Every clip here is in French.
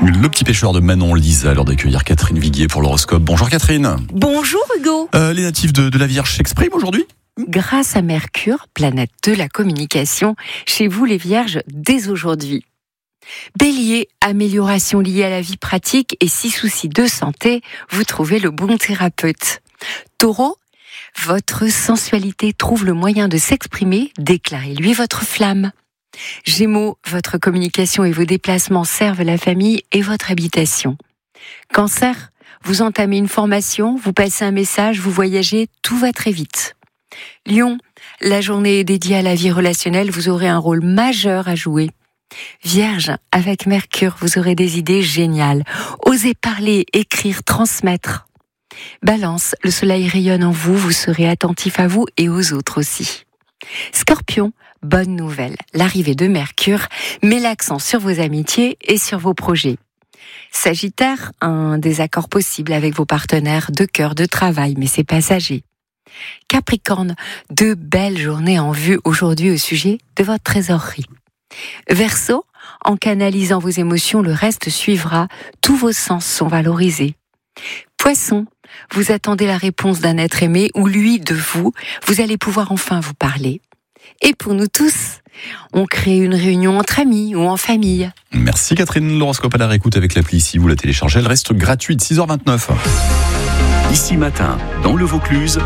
Le petit pêcheur de Manon Lisa, à l'heure d'accueillir Catherine Viguier pour l'horoscope. Bonjour Catherine. Bonjour Hugo. Les natifs de la Vierge s'expriment aujourd'hui ? Grâce à Mercure, planète de la communication, chez vous les Vierges, dès aujourd'hui. Bélier, amélioration liée à la vie pratique et si soucis de santé, vous trouvez le bon thérapeute. Taureau, votre sensualité trouve le moyen de s'exprimer, déclarez-lui votre flamme. Gémeaux, votre communication et vos déplacements servent la famille et votre habitation. Cancer, vous entamez une formation, vous passez un message, vous voyagez, tout va très vite. Lion, la journée est dédiée à la vie relationnelle, vous aurez un rôle majeur à jouer. Vierge, avec Mercure, vous aurez des idées géniales. Osez parler, écrire, transmettre. Balance, le soleil rayonne en vous, vous serez attentif à vous et aux autres aussi. Scorpion, bonne nouvelle, l'arrivée de Mercure met l'accent sur vos amitiés et sur vos projets. Sagittaire, un désaccord possible avec vos partenaires de cœur, de travail, mais c'est passager. Capricorne, de belles journées en vue aujourd'hui au sujet de votre trésorerie. Verseau, en canalisant vos émotions, le reste suivra, tous vos sens sont valorisés. Poisson, vous attendez la réponse d'un être aimé ou lui de vous, vous allez pouvoir enfin vous parler. Et pour nous tous, on crée une réunion entre amis ou en famille. Merci Catherine, l'horoscope à la réécoute avec l'appli ici, vous la téléchargez, elle reste gratuite, 6h29. Ici Matin, dans le Vaucluse,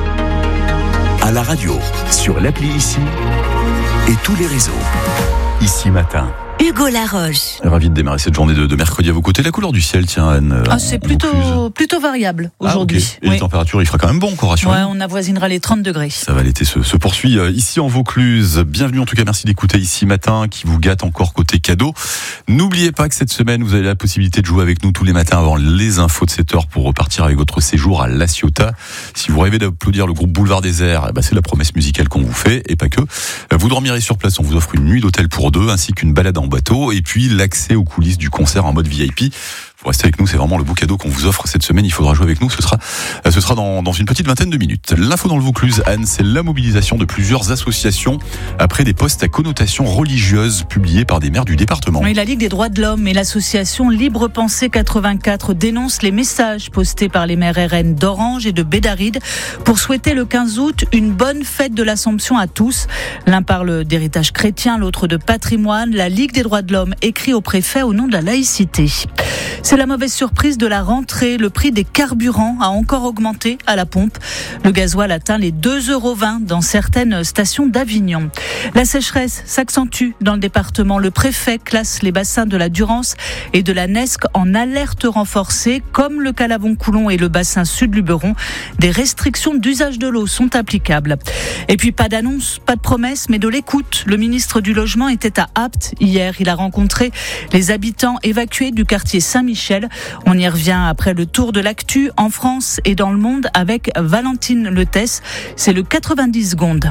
à la radio, sur l'appli ici et tous les réseaux. Ici Matin. Hugo Laroche. Ravi de démarrer cette journée de mercredi à vos côtés. La couleur du ciel, tiens Anne. C'est plutôt variable aujourd'hui. Okay. Et oui. Les températures, il fera quand même bon, encore rassuré. Ouais, on avoisinera les 30 degrés. Ça va, l'été se poursuit ici en Vaucluse. Bienvenue en tout cas, merci d'écouter Ici Matin qui vous gâte encore côté cadeau. N'oubliez pas que cette semaine, vous avez la possibilité de jouer avec nous tous les matins avant les infos de 7h pour repartir avec votre séjour à La Ciotat. Si vous rêvez d'applaudir le groupe Boulevard Désert, c'est la promesse musicale qu'on vous fait et pas que. Vous dormirez sur place, on vous offre une nuit d'hôtel pour deux ainsi qu'une balade en bateau et puis l'accès aux coulisses du concert en mode VIP. Vous restez avec nous, c'est vraiment le beau cadeau qu'on vous offre cette semaine. Il faudra jouer avec nous, ce sera dans une petite vingtaine de minutes. L'info dans le Vaucluse, Anne, c'est la mobilisation de plusieurs associations après des posts à connotation religieuse publiés par des maires du département. Oui, la Ligue des droits de l'homme et l'association Libre Pensée 84 dénoncent les messages postés par les maires RN d'Orange et de Bédaride pour souhaiter le 15 août une bonne fête de l'Assomption à tous. L'un parle d'héritage chrétien, l'autre de patrimoine. La Ligue des droits de l'homme écrit au préfet au nom de la laïcité. C'est la mauvaise surprise de la rentrée. Le prix des carburants a encore augmenté à la pompe. Le gasoil atteint les 2,20 € dans certaines stations d'Avignon. La sécheresse s'accentue dans le département. Le préfet classe les bassins de la Durance et de la Nesque en alerte renforcée, comme le Calavon-Coulon et le bassin Sud-Luberon. Des restrictions d'usage de l'eau sont applicables. Et puis pas d'annonce, pas de promesse, mais de l'écoute. Le ministre du Logement était à Apt hier. Il a rencontré les habitants évacués du quartier Saint-Michel. On y revient après le tour de l'actu en France et dans le monde avec Valentine Letès. C'est le 90 secondes.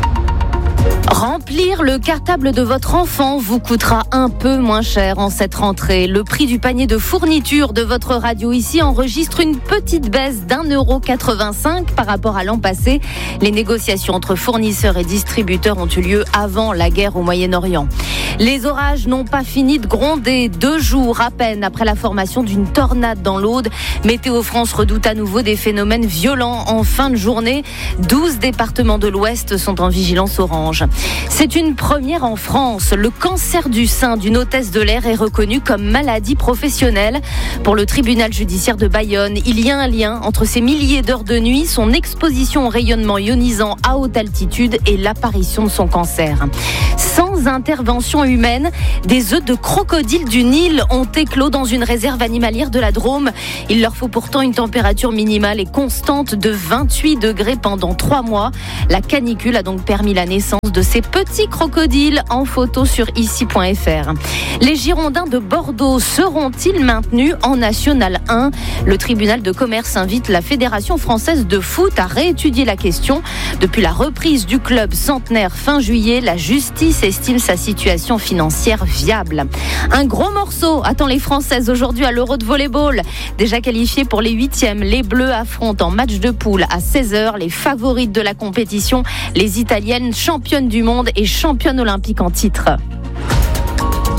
Remplir le cartable de votre enfant vous coûtera un peu moins cher en cette rentrée. Le prix du panier de fourniture de votre radio ici enregistre une petite baisse d'1,85 € par rapport à l'an passé. Les négociations entre fournisseurs et distributeurs ont eu lieu avant la guerre au Moyen-Orient. Les orages n'ont pas fini de gronder. 2 jours à peine après la formation d'une tornade dans l'Aude. Météo France redoute à nouveau des phénomènes violents en fin de journée. 12 départements de l'Ouest sont en vigilance orange. C'est une première en France. Le cancer du sein d'une hôtesse de l'air est reconnu comme maladie professionnelle. Pour le tribunal judiciaire de Bayonne, il y a un lien entre ces milliers d'heures de nuit, son exposition au rayonnement ionisant à haute altitude et l'apparition de son cancer. Sans intervention humaine, des œufs de crocodile du Nil ont éclos dans une réserve animalière de la Drôme. Il leur faut pourtant une température minimale et constante de 28 degrés pendant 3 mois. La canicule a donc permis la naissance de ces petits crocodiles en photo sur ici.fr. Les Girondins de Bordeaux seront-ils maintenus en National 1 ? Le tribunal de commerce invite la Fédération française de foot à réétudier la question. Depuis la reprise du club centenaire fin juillet, la justice estime sa situation financière viable. Un gros morceau attend les Françaises aujourd'hui à l'Euro de volleyball. Déjà qualifiées pour les 8e, les Bleus affrontent en match de poule à 16h les favorites de la compétition, les Italiennes championnes du monde et championnes olympiques en titre.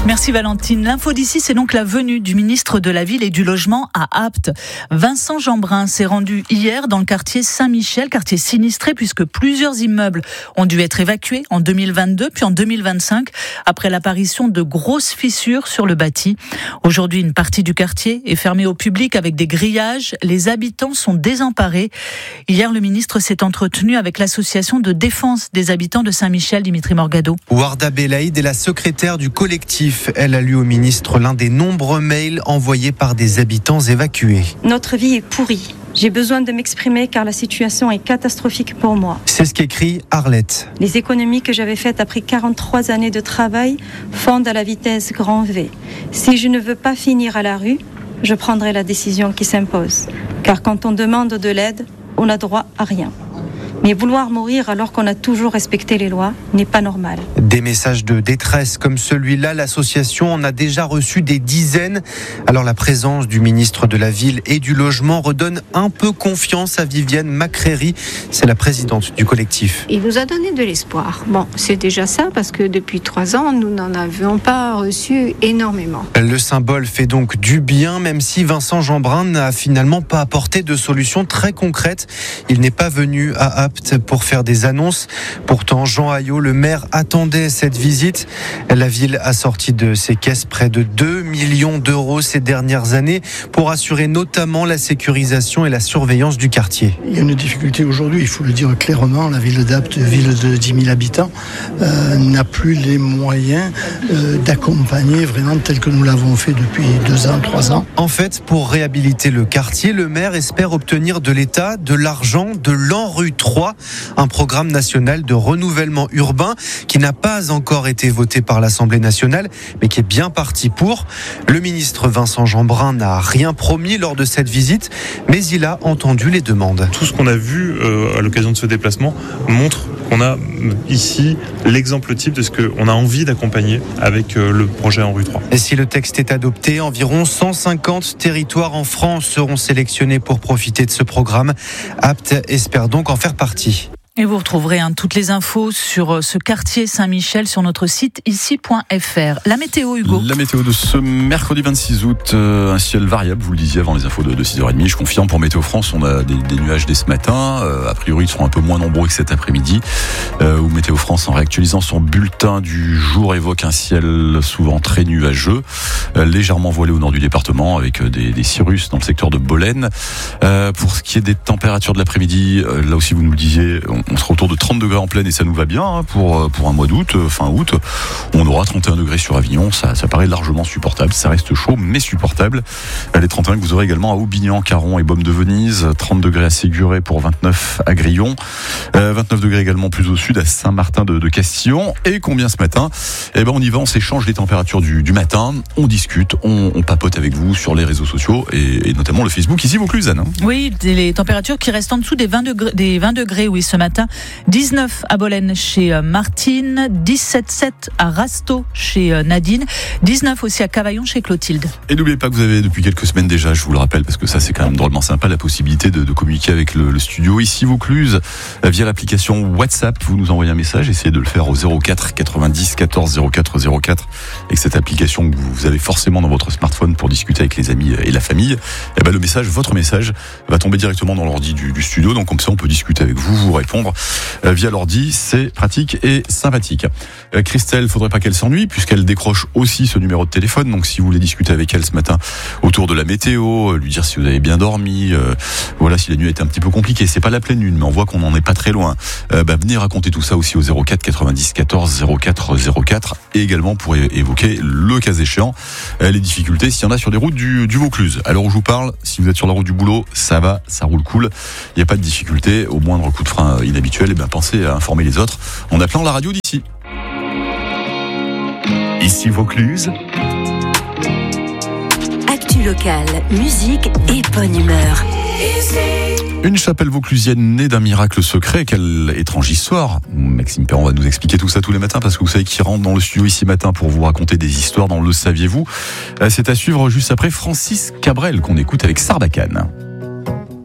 Merci Valentine. L'info d'ici, c'est donc la venue du ministre de la Ville et du Logement à Apt. Vincent Jeanbrun s'est rendu hier dans le quartier Saint-Michel, quartier sinistré puisque plusieurs immeubles ont dû être évacués en 2022 puis en 2025 après l'apparition de grosses fissures sur le bâti. Aujourd'hui, une partie du quartier est fermée au public avec des grillages. Les habitants sont désemparés. Hier, le ministre s'est entretenu avec l'association de défense des habitants de Saint-Michel, Dimitri Morgado. Warda Belaïd est la secrétaire du collectif. Elle a lu au ministre l'un des nombreux mails envoyés par des habitants évacués. Notre vie est pourrie. J'ai besoin de m'exprimer car la situation est catastrophique pour moi. C'est ce qu'écrit Arlette. Les économies que j'avais faites après 43 années de travail fondent à la vitesse grand V. Si je ne veux pas finir à la rue, je prendrai la décision qui s'impose. Car quand on demande de l'aide, on n'a droit à rien. Mais vouloir mourir alors qu'on a toujours respecté les lois n'est pas normal. Des messages de détresse comme celui-là, l'association en a déjà reçu des dizaines. Alors la présence du ministre de la Ville et du Logement redonne un peu confiance à Viviane Macréry. C'est la présidente du collectif. Il nous a donné de l'espoir. Bon, c'est déjà ça parce que depuis 3 ans, nous n'en avions pas reçu énormément. Le symbole fait donc du bien, même si Vincent Jeanbrun n'a finalement pas apporté de solution très concrète. Il n'est pas venu à Apt pour faire des annonces. Pourtant, Jean Ayot, le maire, attendait cette visite. La ville a sorti de ses caisses près de 2 millions d'euros ces dernières années pour assurer notamment la sécurisation et la surveillance du quartier. Il y a une difficulté aujourd'hui, il faut le dire clairement. La ville d'Apt, ville de 10 000 habitants, n'a plus les moyens d'accompagner vraiment tel que nous l'avons fait depuis 2 ans, 3 ans. En fait, pour réhabiliter le quartier, le maire espère obtenir de l'État de l'argent de l'ANRU 3, un programme national de renouvellement urbain qui n'a pas encore été voté par l'Assemblée nationale, mais qui est bien parti pour. Le ministre Vincent Jeanbrun n'a rien promis lors de cette visite, mais il a entendu les demandes. Tout ce qu'on a vu à l'occasion de ce déplacement montre qu'on a ici l'exemple type de ce qu'on a envie d'accompagner avec le projet ANRU 3. Et si le texte est adopté, environ 150 territoires en France seront sélectionnés pour profiter de ce programme. Apt espère donc en faire partie. Et vous retrouverez toutes les infos sur ce quartier Saint-Michel sur notre site ici.fr. La météo, Hugo. La météo de ce mercredi 26 août, un ciel variable, vous le disiez avant les infos de 6h30. Je confirme pour Météo France, on a des nuages dès ce matin. A priori, ils seront un peu moins nombreux que cet après-midi. Où Météo France, en réactualisant son bulletin du jour, évoque un ciel souvent très nuageux, légèrement voilé au nord du département, avec des cirrus dans le secteur de Bolène. Pour ce qui est des températures de l'après-midi, là aussi vous nous le disiez, on sera autour de 30 degrés en pleine et ça nous va bien pour un mois d'août, fin août. On aura 31 degrés sur Avignon, ça paraît largement supportable. Ça reste chaud mais supportable. Les 31 que vous aurez également à Aubignan, Caron et Baume de Venise, 30 degrés à Séguré pour 29 à Grillon, 29 degrés également plus au sud à Saint-Martin de Castillon. Et combien ce matin? On y va, on s'échange les températures du matin, on discute, on papote avec vous sur les réseaux sociaux et notamment le Facebook ici Vaucluse, Anne. Oui, les températures qui restent en dessous des 20 degrés, oui, ce matin. 19 à Bolène chez Martine, 17,7 à Rasteau chez Nadine, 19 aussi à Cavaillon chez Clotilde. Et n'oubliez pas que vous avez depuis quelques semaines déjà, je vous le rappelle parce que ça c'est quand même drôlement sympa, la possibilité de communiquer avec le studio ici Vaucluse via l'application WhatsApp. Vous nous envoyez un message, essayez de le faire au 04 90 14 04 04 avec cette application que vous avez forcément dans votre smartphone pour discuter avec les amis et la famille. Votre message va tomber directement dans l'ordi du studio, donc comme ça on peut discuter avec vous répondre via l'ordi, c'est pratique et sympathique. Christelle, faudrait pas qu'elle s'ennuie puisqu'elle décroche aussi ce numéro de téléphone, donc si vous voulez discuter avec elle ce matin autour de la météo, lui dire si vous avez bien dormi, si la nuit était un petit peu compliquée, c'est pas la pleine lune mais on voit qu'on n'en est pas très loin, venez raconter tout ça aussi au 04 90 14 04 04 et également pour évoquer le cas échéant les difficultés s'il y en a sur les routes du Vaucluse. Alors où je vous parle, si vous êtes sur la route du boulot, ça va, ça roule cool, il n'y a pas de difficulté, au moindre coup de frein inhabituel, pensez à informer les autres en appelant la radio d'ici. Ici Vaucluse. Actu locale, musique et bonne humeur. Une chapelle vauclusienne née d'un miracle secret. Quelle étrange histoire. Maxime Perron va nous expliquer tout ça tous les matins parce que vous savez qu'il rentre dans le studio ici matin pour vous raconter des histoires dans Le Saviez-vous. C'est à suivre juste après Francis Cabrel qu'on écoute avec Sarbacane.